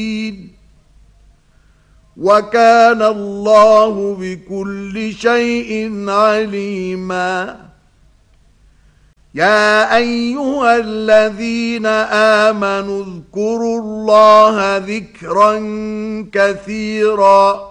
وكان الله بكل شيء عليما يا أيها الذين آمنوا اذكروا الله ذكرا كثيرا